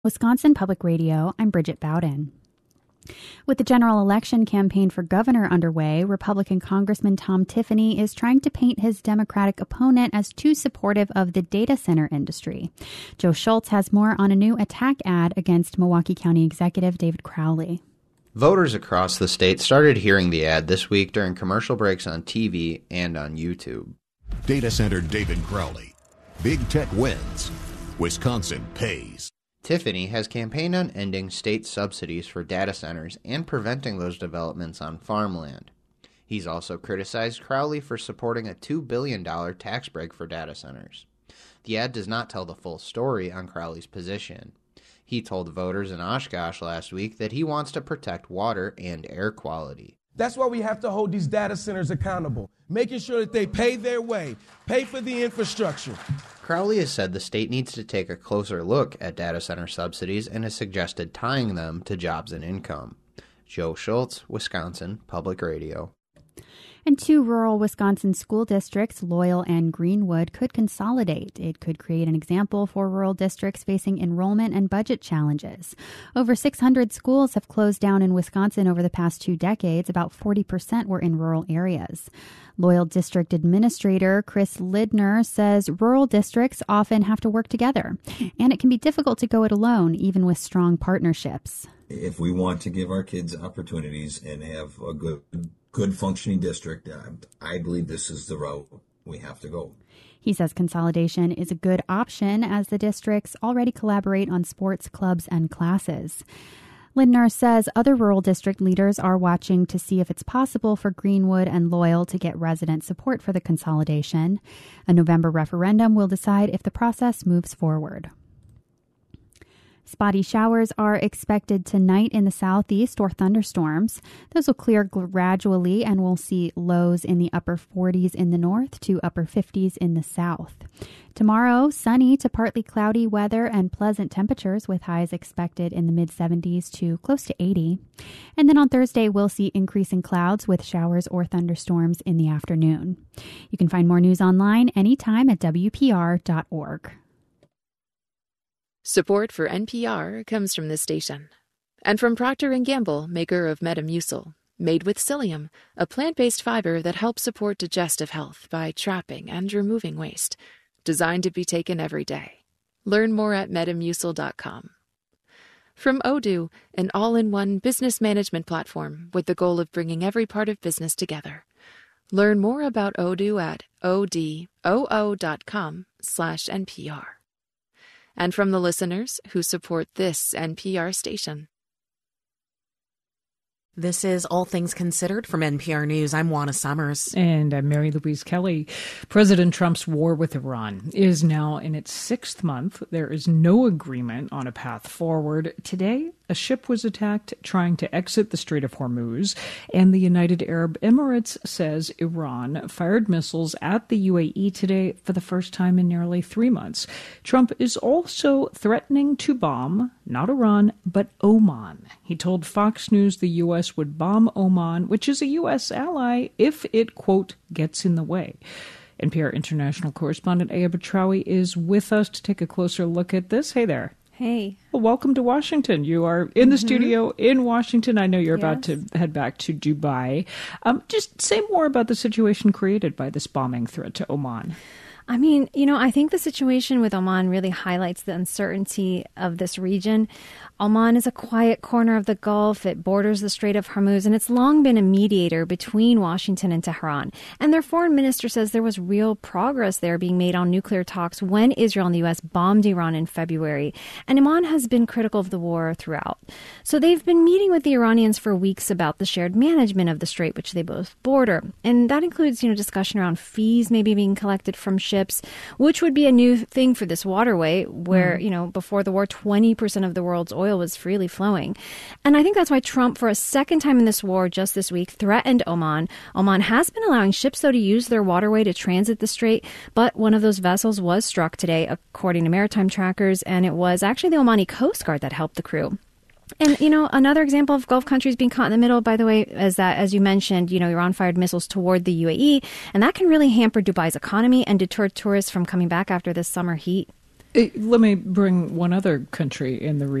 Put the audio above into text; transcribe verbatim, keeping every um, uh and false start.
Wisconsin Public Radio, I'm Bridget Bowden. With the general election campaign for governor underway, Republican Congressman Tom Tiffany is trying to paint his Democratic opponent as too supportive of the data center industry. Joe Schultz has more on a new attack ad against Milwaukee County Executive David Crowley. Voters across the state started hearing the ad this week during commercial breaks on T V and on YouTube. Data center David Crowley. Big tech wins. Wisconsin pays. Tiffany has campaigned on ending state subsidies for data centers and preventing those developments on farmland. He's also criticized Crowley for supporting a two billion dollars tax break for data centers. The ad does not tell the full story on Crowley's position. He told voters in Oshkosh last week that he wants to protect water and air quality. That's why we have to hold these data centers accountable, making sure that they pay their way, pay for the infrastructure. Crowley has said the state needs to take a closer look at data center subsidies and has suggested tying them to jobs and income. Joe Schultz, Wisconsin Public Radio. And two rural Wisconsin school districts, Loyal and Greenwood, could consolidate. It could create an example for rural districts facing enrollment and budget challenges. Over six hundred schools have closed down in Wisconsin over the past two decades. About forty percent were in rural areas. Loyal District Administrator Chris Lidner says rural districts often have to work together, and it can be difficult to go it alone, even with strong partnerships. If we want to give our kids opportunities and have a good good functioning district, uh, I believe this is the route we have to go. He says consolidation is a good option as the districts already collaborate on sports, clubs, and classes. Lindner says other rural district leaders are watching to see if it's possible for Greenwood and Loyal to get resident support for the consolidation. A November referendum will decide if the process moves forward. Spotty showers are expected tonight in the southeast or thunderstorms. Those will clear gradually and we'll see lows in the upper forties in the north to upper fifties in the south. Tomorrow, sunny to partly cloudy weather and pleasant temperatures with highs expected in the mid seventies to close to eighty. And then on Thursday, we'll see increasing clouds with showers or thunderstorms in the afternoon. You can find more news online anytime at W P R dot org. Support for N P R comes from this station and from Procter and Gamble, maker of Metamucil, made with psyllium, a plant-based fiber that helps support digestive health by trapping and removing waste, designed to be taken every day. Learn more at metamucil dot com. From Odoo, an all-in-one business management platform with the goal of bringing every part of business together. Learn more about Odoo at odoo dot com slash N P R. And from the listeners who support this N P R station. This is All Things Considered from N P R News. I'm Juana Summers. And I'm Mary Louise Kelly. President Trump's war with Iran is now in its sixth month. There is no agreement on a path forward. Today, a ship was attacked trying to exit the Strait of Hormuz, and the United Arab Emirates says Iran fired missiles at the U A E today for the first time in nearly three months. Trump is also threatening to bomb, not Iran, but Oman. He told Fox News the U S would bomb Oman, which is a U S ally, if it, quote, gets in the way. N P R international correspondent Aya Batrawi is with us to take a closer look at this. Hey there. Hey. Well, welcome to Washington. You are in the mm-hmm. studio in Washington. I know you're yes. about to head back to Dubai. Um, just say more about the situation created by this bombing threat to Oman. I mean, you know, I think the situation with Oman really highlights the uncertainty of this region. Oman is a quiet corner of the Gulf. It borders the Strait of Hormuz, and it's long been a mediator between Washington and Tehran. And their foreign minister says there was real progress there being made on nuclear talks when Israel and the U S bombed Iran in February. And Oman has been critical of the war throughout. So they've been meeting with the Iranians for weeks about the shared management of the strait, which they both border. And that includes, you know, discussion around fees maybe being collected from ships, which would be a new thing for this waterway where, mm. you know, before the war, twenty percent of the world's oil was freely flowing. And I think that's why Trump, for a second time in this war just this week, threatened Oman. Oman has been allowing ships, though, to use their waterway to transit the strait, but one of those vessels was struck today, according to maritime trackers, and it was actually the Omani Coast Guard that helped the crew. And, you know, another example of Gulf countries being caught in the middle, by the way, is that, as you mentioned, you know, Iran fired missiles toward the U A E, and that can really hamper Dubai's economy and deter tourists from coming back after this summer heat. Let me bring one other country in the region.